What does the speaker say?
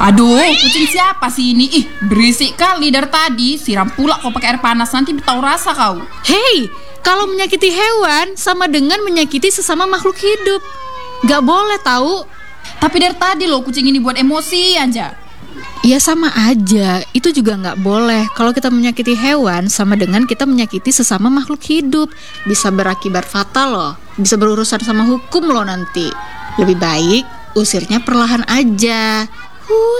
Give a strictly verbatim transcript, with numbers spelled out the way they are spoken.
Aduh, kucing siapa sih ini? Ih, berisik kali dari tadi. Siram pula kau pakai air panas, nanti tahu rasa kau. Hei, kalau menyakiti hewan sama dengan menyakiti sesama makhluk hidup. Gak boleh tahu. Tapi dari tadi loh kucing ini buat emosi aja. Ya sama aja, itu juga gak boleh. Kalau kita menyakiti hewan sama dengan kita menyakiti sesama makhluk hidup. Bisa berakibat fatal loh. Bisa berurusan sama hukum loh nanti. Lebih baik usirnya perlahan aja. Huh,